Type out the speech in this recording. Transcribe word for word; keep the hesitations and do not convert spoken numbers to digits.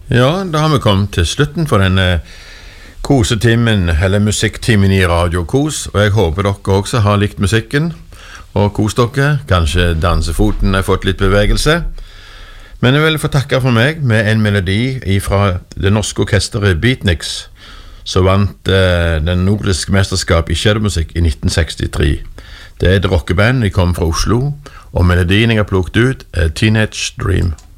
Ja, da har vi kommet til slutten for denne kosetimen, eller musikktimen i Radio Kos, og jeg håper dere også har likt musikken, og kos dere, kanskje dansefoten har fått litt bevegelse. Men jeg vil få takke for meg med en melodi fra det norske orkesteret Beatniks, som vant eh, den nordiske mesterskap i skjeddermusikk i nitten sekstitre. Det er et rockeband, de kom fra Oslo, og melodien jeg har plukket ut er Teenage Dream.